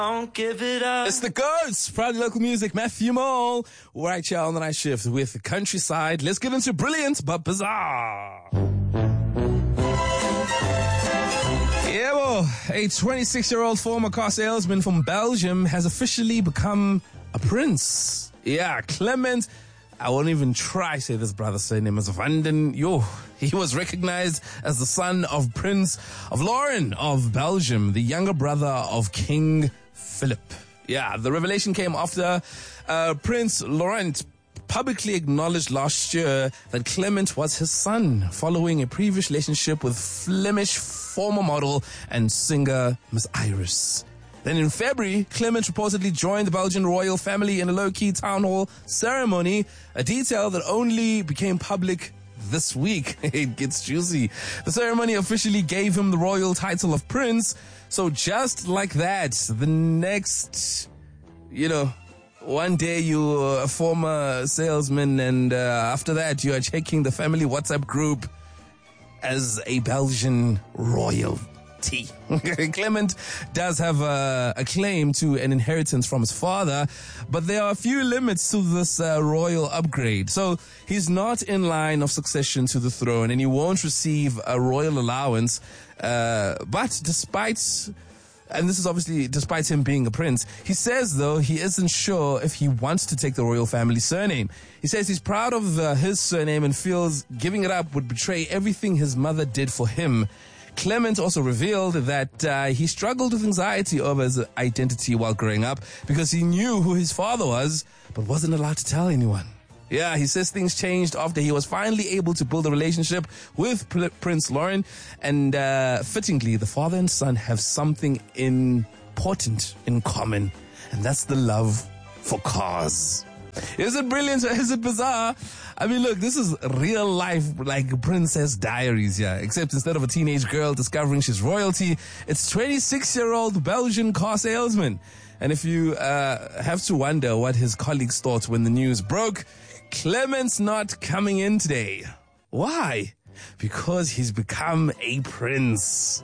Don't give it up. It's the Goats, proud local music, Matthew Mole, right here on the night shift with the Countryside. Let's get into Brilliant but Bizarre. Yeah, well, a 26-year-old former car salesman from Belgium has officially become a prince. Yeah, Clement, I won't even try to say this brother's surname is Vanden. He was recognized as the son of Prince of Lauren of Belgium, the younger brother of King Philip. Yeah, the revelation came after Prince Laurent publicly acknowledged last year that Clement was his son, following a previous relationship with Flemish former model and singer Miss Iris. Then in February, Clement reportedly joined the Belgian royal family in a low-key town hall ceremony, a detail that only became public this week. It gets juicy. The ceremony officially gave him the royal title of prince. So just like that, the next, one day you're a former salesman and after that you are checking the family WhatsApp group as a Belgian royalty. Clement does have a claim to an inheritance from his father, but there are a few limits to this royal upgrade. So he's not in line of succession to the throne and he won't receive a royal allowance. But and this is obviously despite him being a prince, he says, though, he isn't sure if he wants to take the royal family surname. He says he's proud of his surname and feels giving it up would betray everything his mother did for him. Clement also revealed that he struggled with anxiety over his identity while growing up because he knew who his father was, but wasn't allowed to tell anyone. Yeah, he says things changed after he was finally able to build a relationship with Prince Lauren. And fittingly, the father and son have something important in common, and that's the love for cars. Is it brilliant or is it bizarre? I mean, look, this is real life, like Princess Diaries, yeah. Except instead of a teenage girl discovering she's royalty, it's 26-year-old Belgian car salesman. And if you have to wonder what his colleagues thought when the news broke, Clement's not coming in today. Why? Because he's become a prince.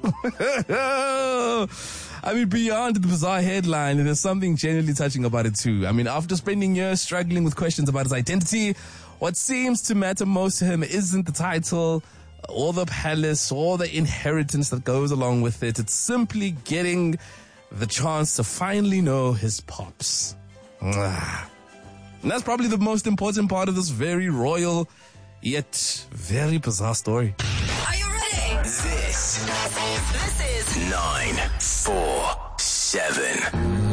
I mean, beyond the bizarre headline, there's something genuinely touching about it too. I mean, after spending years struggling with questions about his identity, what seems to matter most to him isn't the title or the palace or the inheritance that goes along with it. It's simply getting the chance to finally know his pops. And that's probably the most important part of this very royal, yet very bizarre story. Are you ready? This is 947.